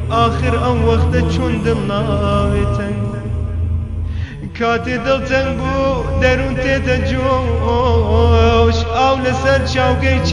آخر ئەم وەختە چۆن دڵ ناوێتەنگ کاتێ دڵتەنگ بوو دەروون تێدە جۆش ئاو لەسەر چاوگەی